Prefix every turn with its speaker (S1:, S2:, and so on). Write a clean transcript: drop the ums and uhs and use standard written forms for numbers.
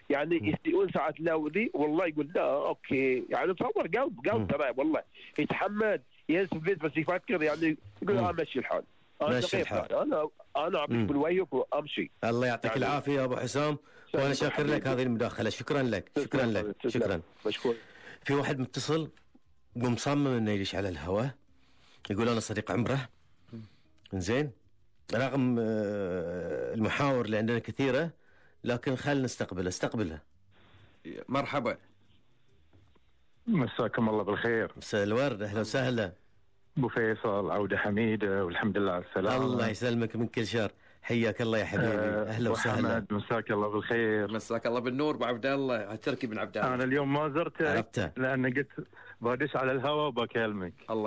S1: يعني يقول ساعات لا وذي والله يقول لا اوكي يعني تصور قلب ترى والله يتحمد يجلس في البيت بس يفكر يعني يقول امشي الحال
S2: ماشي الحال.
S1: انا اعطيك بالويك وامشي.
S2: الله يعطيك يعني العافيه يا ابو حسام، وانا شاكر لك هذه المداخله. شكرا لك.
S1: مشكور.
S2: في واحد متصل ومصمم انه يدش على الهواء، يقول انا صديق عمره زين رغم المحاور اللي عندنا كثيره، لكن خلينا استقبلها.
S3: مرحبا.
S4: مساكم الله بالخير.
S2: مساء الورد. اهلا وسهلا
S4: ابو فيصل، عوده حميده والحمد لله على السلامه.
S2: الله يسلمك من كل شر. حياك الله يا حبيبي. اهلا وسهلا.
S4: مساك الله بالخير.
S3: مساك الله بالنور ابو عبد الله التركي بن عبد الله.
S4: انا اليوم ما زرته لان قلت بادش على الهواء وبكلمك.
S3: الله